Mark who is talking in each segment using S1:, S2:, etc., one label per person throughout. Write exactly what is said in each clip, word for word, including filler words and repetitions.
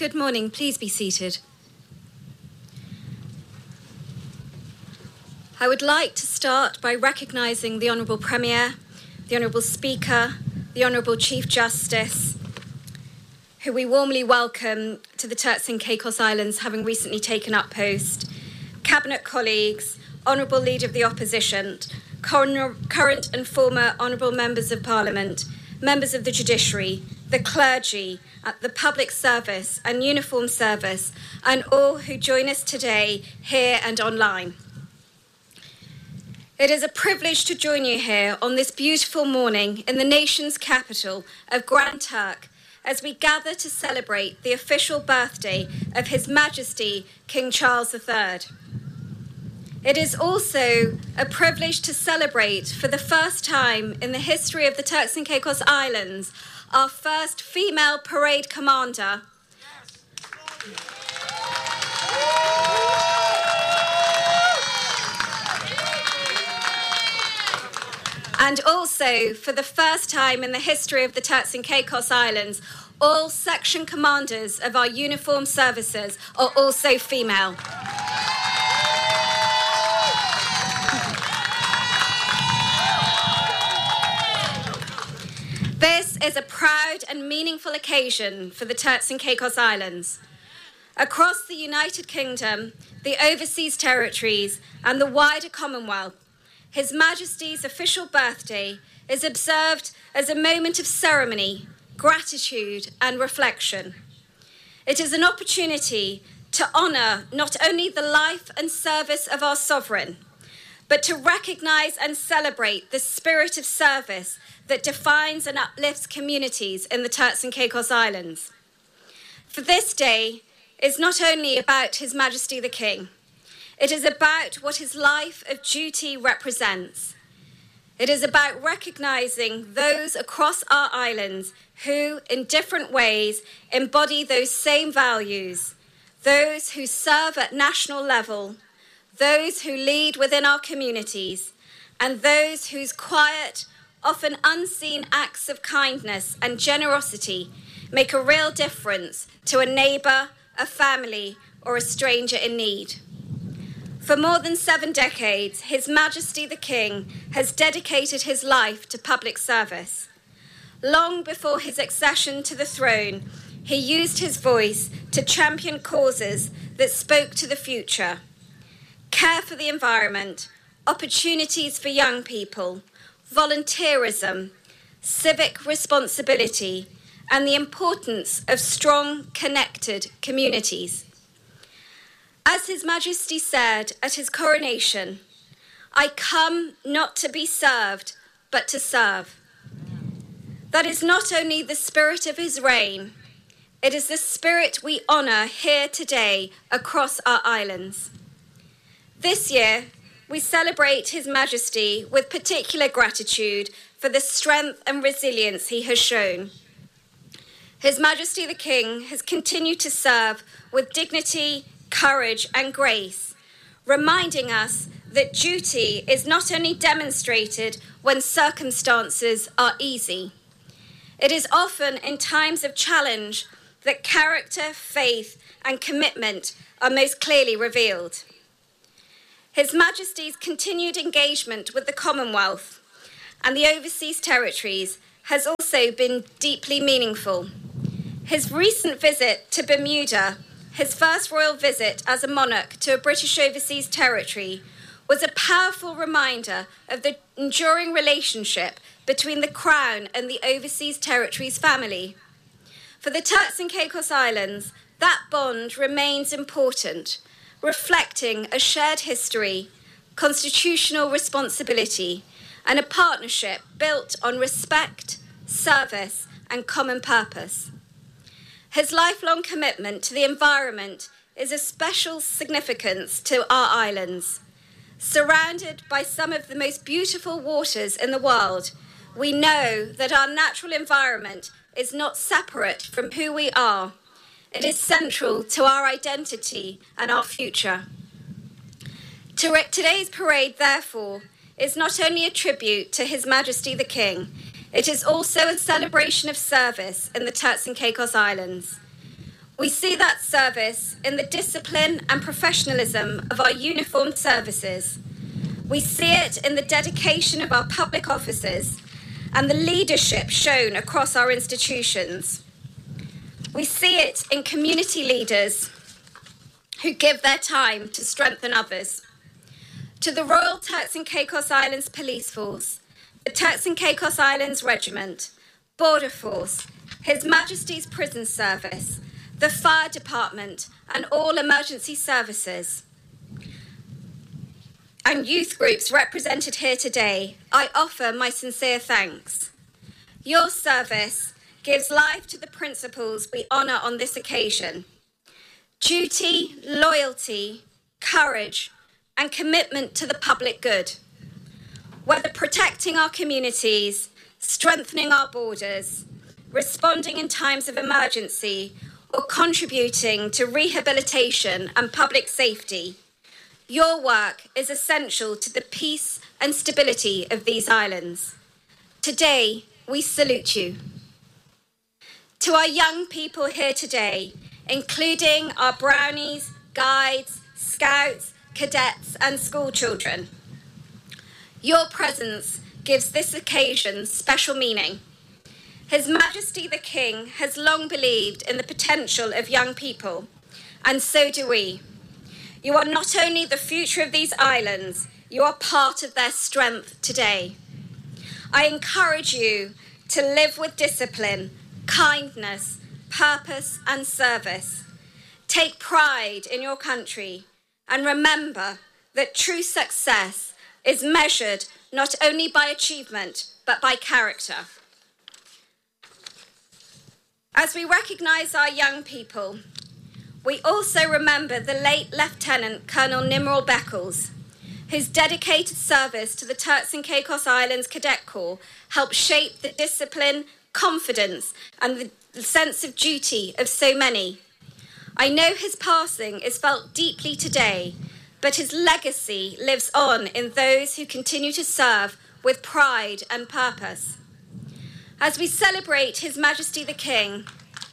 S1: Good morning. Please be seated. I would like to start by recognising the Honourable Premier, the Honourable Speaker, the Honourable Chief Justice, who we warmly welcome to the Turks and Caicos Islands, having recently taken up post, Cabinet colleagues, Honourable Leader of the Opposition, current and former Honourable Members of Parliament, members of the Judiciary, the clergy, the public service and uniformed service, and all who join us today here and online. It is a privilege to join you here on this beautiful morning in the nation's capital of Grand Turk as we gather to celebrate the official birthday of His Majesty King Charles the Third. It is also a privilege to celebrate for the first time in the history of the Turks and Caicos Islands our first female parade commander. And also, for the first time in the history of the Turks and Caicos Islands, all section commanders of our uniformed services are also female. This is a proud and meaningful occasion for the Turks and Caicos Islands. Across the United Kingdom, the overseas territories, and the wider Commonwealth, His Majesty's official birthday is observed as a moment of ceremony, gratitude, and reflection. It is an opportunity to honour not only the life and service of our sovereign, but to recognise and celebrate the spirit of service that defines and uplifts communities in the Turks and Caicos Islands. For this day is not only about His Majesty the King, it is about what his life of duty represents. It is about recognising those across our islands who, in different ways, embody those same values, those who serve at national level, those who lead within our communities, and those whose quiet, often unseen acts of kindness and generosity make a real difference to a neighbour, a family, or a stranger in need. For more than seven decades, His Majesty the King has dedicated his life to public service. Long before his accession to the throne, he used his voice to champion causes that spoke to the future: care for the environment, opportunities for young people, volunteerism, civic responsibility, and the importance of strong, connected communities. As His Majesty said at his coronation, "I come not to be served, but to serve." That is not only the spirit of his reign, it is the spirit we honour here today across our islands. This year, we celebrate His Majesty with particular gratitude for the strength and resilience he has shown. His Majesty the King has continued to serve with dignity, courage, and grace, reminding us that duty is not only demonstrated when circumstances are easy. It is often in times of challenge that character, faith, and commitment are most clearly revealed. His Majesty's continued engagement with the Commonwealth and the overseas territories has also been deeply meaningful. His recent visit to Bermuda, his first royal visit as a monarch to a British overseas territory, was a powerful reminder of the enduring relationship between the Crown and the overseas territories family. For the Turks and Caicos Islands, that bond remains important, reflecting a shared history, constitutional responsibility, and a partnership built on respect, service, and common purpose. His lifelong commitment to the environment is of special significance to our islands. Surrounded by some of the most beautiful waters in the world, we know that our natural environment is not separate from who we are. It is central to our identity and our future. Today's parade, therefore, is not only a tribute to His Majesty the King, it is also a celebration of service in the Turks and Caicos Islands. We see that service in the discipline and professionalism of our uniformed services. We see it in the dedication of our public officers and the leadership shown across our institutions. We see it in community leaders who give their time to strengthen others. To the Royal Turks and Caicos Islands Police Force, the Turks and Caicos Islands Regiment, Border Force, His Majesty's Prison Service, the Fire Department and all emergency services, and youth groups represented here today, I offer my sincere thanks. Your service gives life to the principles we honour on this occasion: duty, loyalty, courage, and commitment to the public good. Whether protecting our communities, strengthening our borders, responding in times of emergency, or contributing to rehabilitation and public safety, your work is essential to the peace and stability of these islands. Today, we salute you. To our young people here today, including our brownies, guides, scouts, cadets, and school children, your presence gives this occasion special meaning. His Majesty the King has long believed in the potential of young people, and so do we. You are not only the future of these islands, you are part of their strength today. I encourage you to live with discipline, kindness, purpose, and service. Take pride in your country and remember that true success is measured not only by achievement, but by character. As we recognise our young people, we also remember the late Lieutenant Colonel Nimrod Beckles, whose dedicated service to the Turks and Caicos Islands Cadet Corps helped shape the discipline, confidence, and the sense of duty of so many. I know his passing is felt deeply today, but his legacy lives on in those who continue to serve with pride and purpose. As we celebrate His Majesty the King,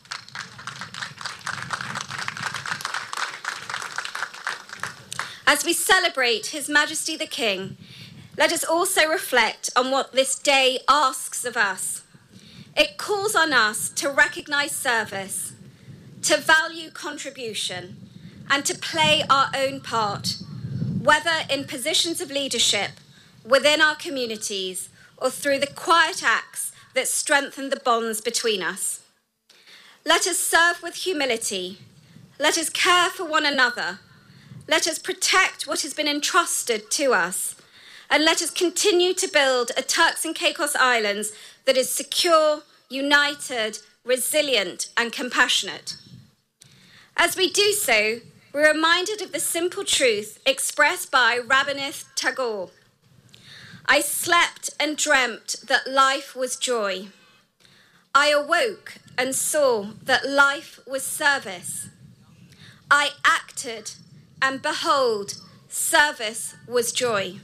S1: as we celebrate His Majesty the King, let us also reflect on what this day asks of us. It calls on us to recognise service, to value contribution, and to play our own part, whether in positions of leadership, within our communities, or through the quiet acts that strengthen the bonds between us. Let us serve with humility. Let us care for one another. Let us protect what has been entrusted to us. And let us continue to build a Turks and Caicos Islands that is secure, united, resilient, and compassionate. As we do so, we're reminded of the simple truth expressed by Rabindranath Tagore. I slept and dreamt that life was joy. I awoke and saw that life was service. I acted, and behold, service was joy.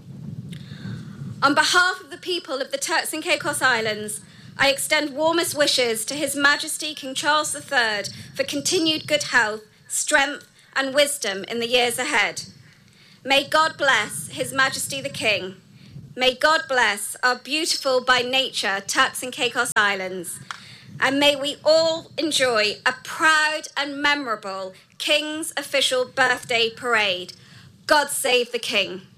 S1: On behalf of the people of the Turks and Caicos Islands, I extend warmest wishes to His Majesty King Charles the Third for continued good health, strength, and wisdom in the years ahead. May God bless His Majesty the King. May God bless our beautiful by nature Turks and Caicos Islands. And may we all enjoy a proud and memorable King's official birthday parade. God save the King.